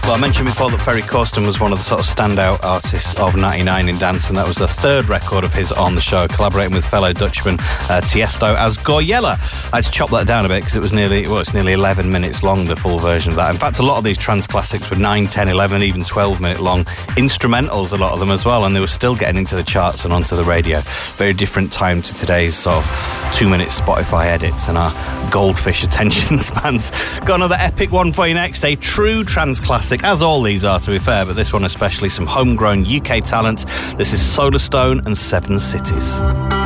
Well, I mentioned before that Ferry Corsten was one of the sort of standout artists of 99 in dance, and that was the third record of his on the show, collaborating with fellow Dutchman Tiesto as Goyella. I had to chop that down a bit because it's nearly 11 minutes long, the full version of that. In fact, a lot of these trance classics were 9, 10, 11, even 12-minute long instrumentals, a lot of them as well, and they were still getting into the charts and onto the radio. Very different time to today's sort of 2-minute Spotify edits and our goldfish attention spans. Got another epic one for you next, a true trance classic, as all these are, to be fair, but this one especially, some homegrown UK talent. This is Solarstone and Seven Cities.